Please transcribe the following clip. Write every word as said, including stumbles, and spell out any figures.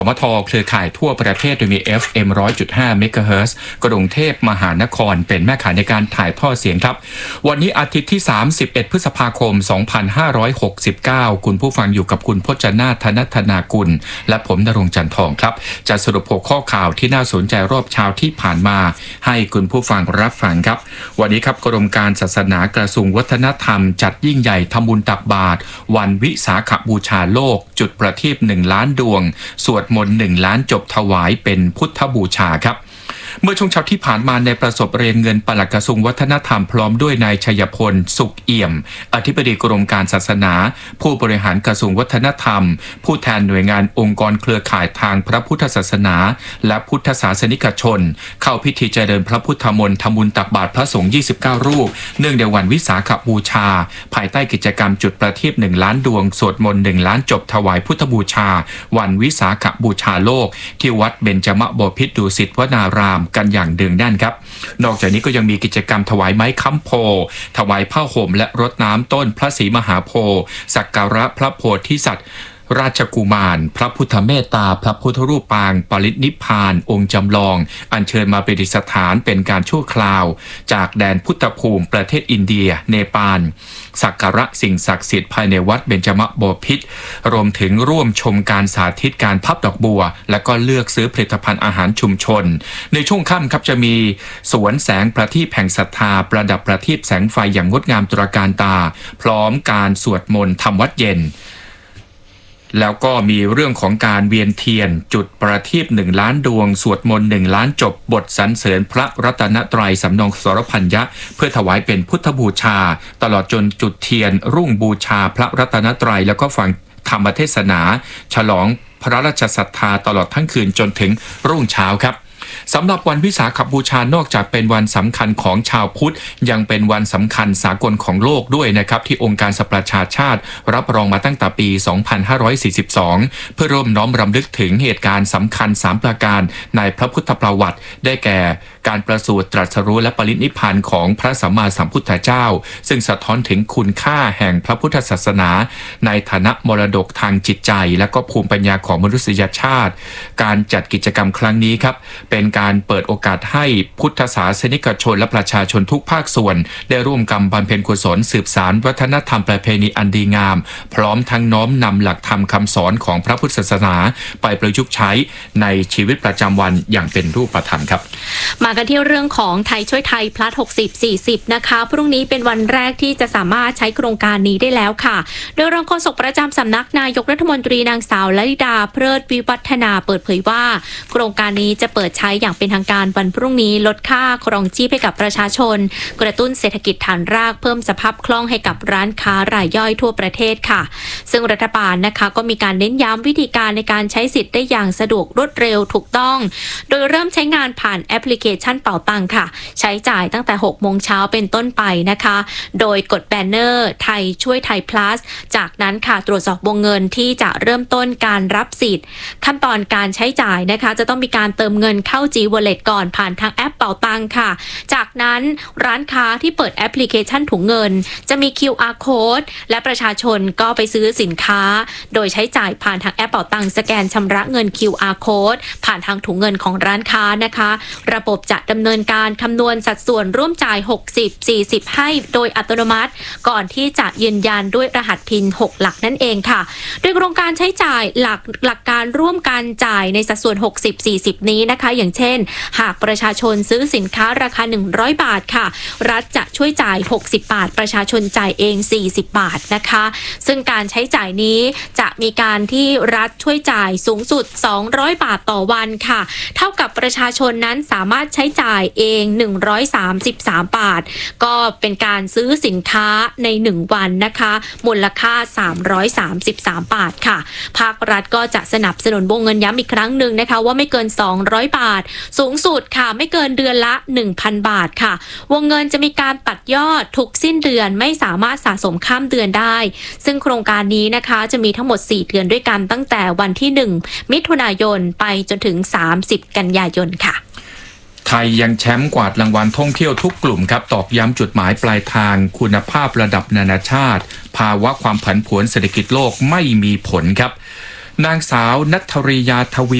มทเครือข่ายทั่วประเทศโดยมี เอฟ เอ็ม หนึ่งร้อยจุดห้า เมกะเฮิรตซ์กรุงเทพมหานครเป็นแม่ข่ายในการถ่ายทอดเสียงครับวันนี้อาทิตย์ที่สามสิบเอ็ดพฤษภาคมสองพันห้าร้อยหกสิบเก้าคุณผู้ฟังอยู่กับคุณพจนาถ ธนัทนากุลและผมณรงค์จันทร์ทองครับจะสรุปหัวข้อข่าวที่น่าสนใจรอบเช้าที่ผ่านมาให้คุณผู้ฟังรับฟังครับวันนี้ครับกรมการศาสนากระทรวงวัฒนธรรมจัดยิ่งใหญ่ทำบุญตักบาตรวันวิสาขบูชาโลกจุดประทีปหนึ่งล้านดวงสวดมนต์หนึ่งล้านจบถวายเป็นพุทธบูชาครับเมื่อช่วงเช้าที่ผ่านมาในประสบเรียนเงินปลัดกระทรวงวัฒนธรรมพร้อมด้วยนายชัยพลสุขเอี่ยมอธิบดีกรมการศาสนาผู้บริหารกระทรวงวัฒนธรรมผู้แทนหน่วยงานองค์กรเครือข่ายทางพระพุทธศาสนาและพุทธศาสนิกชนเข้าพิธีเจริญพระพุทธมนต์ทำบุญตักบาตรพระสงฆ์ยี่สิบเก้ารูปเนื่องในวันวิสาขบูชาภายใต้กิจกรรมจุดประทีปหนึ่งล้านดวงสวดมนต์หนึ่งล้านจบถวายพุทธบูชาวันวิสาขบูชาโลกที่วัดเบญจมบพิตรดุสิตวนารามกันอย่างเดืองแน่นครับนอกจากนี้ก็ยังมีกิจกรรมถวายไม้ค้ำโพถวายผ้าห่มและรดน้ำต้นพระศรีมหาโพธิ์สักการะพระโพธิสัตว์ราชกุมารพระพุทธเมตตาพระพุทธรูปปางปรินิพพานองค์จำลองอัญเชิญมาประดิษฐานเป็นการชั่วคราวจากแดนพุทธภูมิประเทศอินเดียเนปาลสักการะสิ่งศักดิ์สิทธิ์ภายในวัดเบญจมบพิตรรวมถึงร่วมชมการสาธิตการพับดอกบัวและก็เลือกซื้อผลิตภัณฑ์อาหารชุมชนในช่วงค่ำครับจะมีสวนแสงประทีปแห่งศรัทธาประดับประทีปแสงไฟอย่างงดงามตระการตาพร้อมการสวดมนต์ทำวัดเย็นแล้วก็มีเรื่องของการเวียนเทียนจุดประทีปหนึ่งล้านดวงสวดมนต์หนึ่งล้านจบบทสรรเสริญพระรัตนตรัยสำนองสรพัญญะเพื่อถวายเป็นพุทธบูชาตลอดจนจุดเทียนรุ่งบูชาพระรัตนตรัยแล้วก็ฟังธรรมเทศนาฉลองพระราชศรัทธาตลอดทั้งคืนจนถึงรุ่งเช้าครับสำหรับวันวิสาขบูชานอกจากเป็นวันสำคัญของชาวพุทธยังเป็นวันสำคัญสากลของโลกด้วยนะครับที่องค์การสหประชาชาติรับรองมาตั้งแต่ปี สองพันห้าร้อยสี่สิบสอง เพื่อร่วมน้อมรำลึกถึงเหตุการณ์สำคัญสามประการในพระพุทธประวัติได้แก่การประสูติตรัสรู้และปรินิพพานของพระสัมมาสัมพุทธเจ้าซึ่งสะท้อนถึงคุณค่าแห่งพระพุทธศาสนาในฐานะมรดกทางจิตใจและก็ภูมิปัญญาของมนุษยชาติการจัดกิจกรรมครั้งนี้ครับเป็นการเปิดโอกาสให้พุทธศาสนิกชนและประชาชนทุกภาคส่วนได้ร่วมกันบำเพ็ญกุศลสืบสานวัฒนธรรมประเพณีอันดีงามพร้อมทั้งน้อมนำหลักธรรมคำสอนของพระพุทธศาสนาไปประยุกต์ใช้ในชีวิตประจำวันอย่างเป็นรูปธรรมครับมากันที่เรื่องของไทยช่วยไทย plus หกสิบ สี่สิบนะคะพรุ่งนี้เป็นวันแรกที่จะสามารถใช้โครงการนี้ได้แล้วค่ะโดยรองโฆษกประจำสำนักนายกรัฐมนตรีนางสาวลลิดาเพลิดวิวัฒนาเปิดเผยว่าโครงการนี้จะเปิดใช้อย่างเป็นทางการวันพรุ่งนี้ลดค่าครองชีพให้กับประชาชนกระตุ้นเศรษฐกิจฐานรากเพิ่มสภาพคล่องให้กับร้านค้ารายย่อยทั่วประเทศค่ะซึ่งรัฐบาลนะคะก็มีการเน้นย้ำวิธีการในการใช้สิทธิ์ได้อย่างสะดวกรวดเร็วถูกต้องโดยเริ่มใช้งานผ่านแอปพลิเคชันเป๋าตังค่ะใช้จ่ายตั้งแต่หกโมงเช้าเป็นต้นไปนะคะโดยกดแบนเนอร์ไทยช่วยไทย plus จากนั้นค่ะตรวจสอบวงเงินที่จะเริ่มต้นการรับสิทธิ์ขั้นตอนการใช้จ่ายนะคะจะต้องมีการเติมเงินเข้า G Wallet ก่อนผ่านทางแอปเป๋าตังค่ะจากนั้นร้านค้าที่เปิดแอปพลิเคชันถุงเงินจะมี คิว อาร์ Code และประชาชนก็ไปซื้อสินค้าโดยใช้จ่ายผ่านทางแอปเป๋าตังสแกนชำระเงิน คิว อาร์ Code ผ่านทางถุงเงินของร้านค้านะคะระบบจะดำเนินการคำนวณสัดส่วนร่วมจ่ายหกสิบ สี่สิบให้โดยอัตโนมัติก่อนที่จะยืนยันด้วยรหัสพินหกหลักนั่นเองค่ะโดยโครงการใช้จ่ายหลักหลักการร่วมกันจ่ายในสัดส่วนหกสิบ สี่สิบนี้นะคะอย่างเช่นหากประชาชนซื้อสินค้าราคาหนึ่งร้อยบาทค่ะรัฐจะช่วยจ่ายหกสิบบาทประชาชนจ่ายเองสี่สิบบาทนะคะซึ่งการใช้จ่ายนี้จะมีการที่รัฐช่วยจ่ายสูงสุดสองร้อยบาทต่อวันค่ะเท่ากับประชาชนนั้นสามารถใช้จ่ายเองหนึ่งร้อยสามสิบสามบาทก็เป็นการซื้อสินค้าในหนึ่งวันนะคะมูลค่าสามร้อยสามสิบสามบาทค่ะภาครัฐก็จะสนับสนุนวงเงินย้ำอีกครั้งหนึ่งนะคะว่าไม่เกินสองร้อยบาทสูงสุดค่ะไม่เกินเดือนละ หนึ่งพันบาทค่ะวงเงินจะมีการตัดยอดทุกสิ้นเดือนไม่สามารถสะสมข้ามเดือนได้ซึ่งโครงการนี้นะคะจะมีทั้งหมดสี่เดือนด้วยกันตั้งแต่วันที่หนึ่งมิถุนายนไปจนถึงสามสิบกันยายนค่ะไทยยังแชมป์กวาดรางวัลท่องเที่ยวทุกกลุ่มครับตอกย้ำจุดหมายปลายทางคุณภาพระดับนานาชาติภาวะความผันผวนเศรษฐกิจโลกไม่มีผลครับนางสาวนัทธริยาทวี